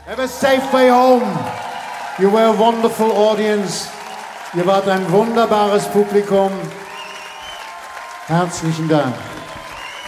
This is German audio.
Have a safe way home. You were a wonderful audience. Ihr wart ein wunderbares Publikum. Herzlichen Dank.